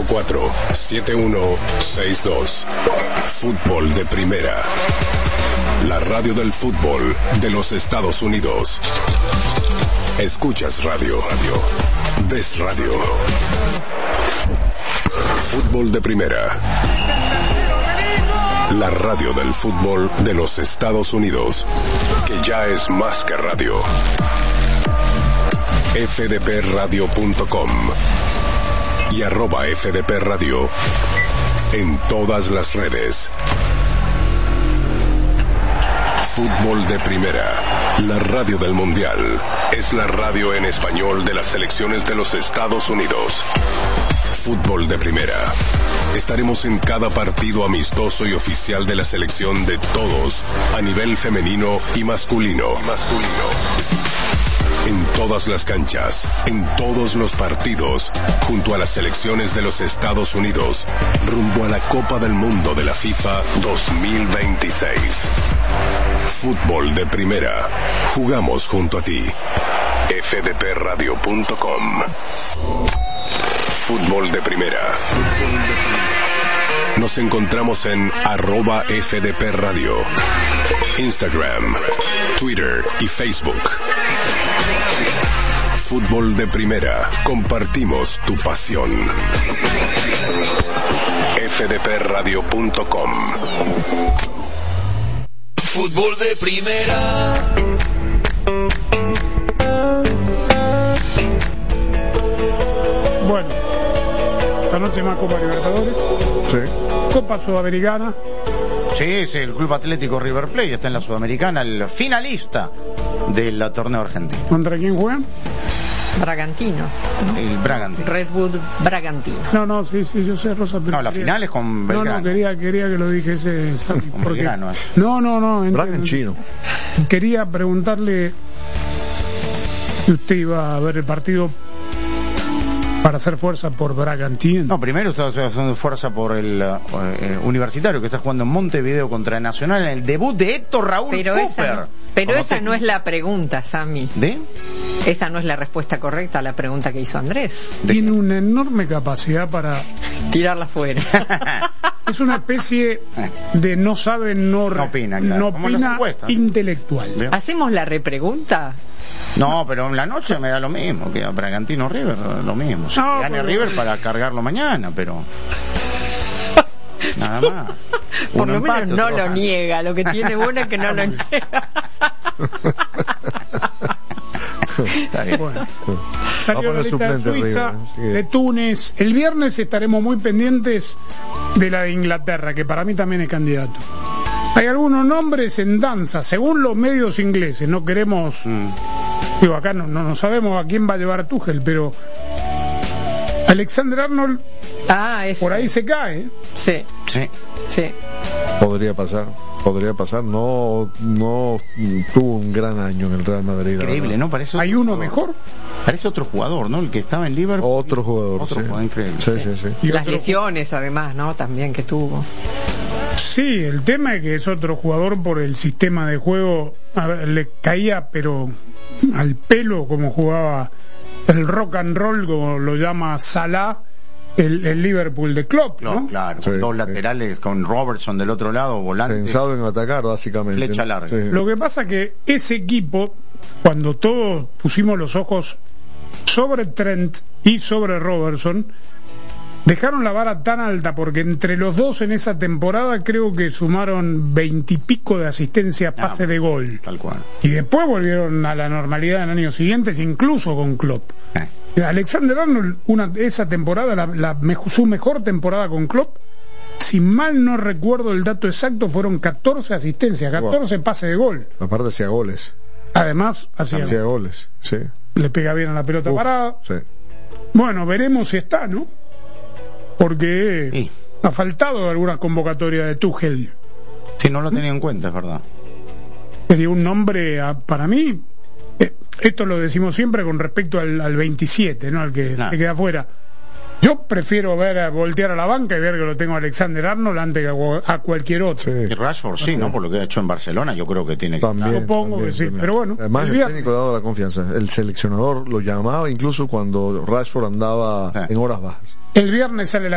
844-7162. Fútbol de Primera. La radio del fútbol de los Estados Unidos. Escuchas radio. Ves radio. Fútbol de Primera. La radio del fútbol de los Estados Unidos, que ya es más que radio. fdpradio.com y @fdpradio en todas las redes. Fútbol de Primera, la radio del Mundial, es la radio en español de las selecciones de los Estados Unidos. Fútbol de Primera. Estaremos en cada partido amistoso y oficial de la selección de todos, a nivel femenino y masculino. En todas las canchas, en todos los partidos, junto a las selecciones de los Estados Unidos, rumbo a la Copa del Mundo de la FIFA 2026. Fútbol de Primera. Jugamos junto a ti. fdpradio.com. Fútbol de Primera. Nos encontramos en @FDPRadio, Instagram, Twitter y Facebook. Fútbol de Primera. Compartimos tu pasión. fdpradio.com. Fútbol de Primera. Bueno, esta noche más Copa Libertadores. Sí. Copa Sudamericana. Sí, el Club Atlético River Plate está en la Sudamericana, el finalista del torneo argentino. ¿Contra quién juegan? Bragantino. El Bragantino. Red Bull Bragantino. No, sí, yo sé, Rosa. Pero no, la final es con Belgrano. No, quería que lo dijese. Con Belgrano. No. Bragantino. Quería preguntarle si usted iba a ver el partido para hacer fuerza por Bragantino. No, primero está haciendo fuerza por el Universitario, que está jugando en Montevideo contra Nacional en el debut de Héctor Raúl Cooper. Pero esa no es la pregunta, Sammy. ¿De? Esa no es la respuesta correcta a la pregunta que hizo Andrés. Tiene una enorme capacidad para tirarla fuera. Es una especie de no sabe, no opina, claro. No opina intelectual. ¿Veo? ¿Hacemos la repregunta? No, pero en la noche me da lo mismo que a Bragantino River, lo mismo. Si gane River para cargarlo mañana, pero nada más. Por lo menos no lo niega. Lo que tiene bueno es que no lo niega. Bueno, salió la lista de Suiza, de Túnez. El viernes estaremos muy pendientes de la de Inglaterra, que para mí también es candidato. Hay algunos nombres en danza, según los medios ingleses. No queremos... Digo, acá no sabemos a quién va a llevar a Tuchel, pero Alexander Arnold por ahí se cae. Sí. Podría pasar. No tuvo un gran año en el Real Madrid. Increíble, ¿no? Parece hay uno mejor. Parece otro jugador, ¿no? El que estaba en Liverpool. Otro jugador, increíble. Sí. Y las lesiones, además, ¿no? También que tuvo. Sí, el tema es que es otro jugador por el sistema de juego. A ver, le caía, pero al pelo, como jugaba el rock and roll, como lo llama Salah, el Liverpool de Klopp, ¿no? Claro, sí, dos laterales con Robertson del otro lado, volante. Pensado en atacar, básicamente. Flecha larga. Sí. Lo que pasa que ese equipo, cuando todos pusimos los ojos sobre Trent y sobre Robertson, dejaron la vara tan alta porque entre los dos en esa temporada creo que sumaron 20 y pico de asistencias, pase de gol. Tal cual. Y después volvieron a la normalidad en años siguientes, incluso con Klopp. Alexander Arnold, esa temporada, su mejor temporada con Klopp, si mal no recuerdo el dato exacto, fueron 14 asistencias, 14 pases de gol. Aparte hacía goles. Además, hacía goles, sí. Le pega bien a la pelota parada. Sí. Bueno, veremos si está, ¿no? Porque ha faltado alguna convocatoria de Tuchel. Sí, no lo tenía en cuenta, es verdad. Sería un nombre, para mí, esto lo decimos siempre con respecto al 27, ¿no? Al que se queda afuera. Yo prefiero voltear a la banca y ver que lo tengo a Alexander Arnold antes que a cualquier otro. Sí. Y Rashford sí, ¿no? Por lo que ha hecho en Barcelona, yo creo que tiene que... Supongo que sí, pero bueno. Además el técnico le ha dado la confianza. El seleccionador lo llamaba incluso cuando Rashford andaba en horas bajas. El viernes sale la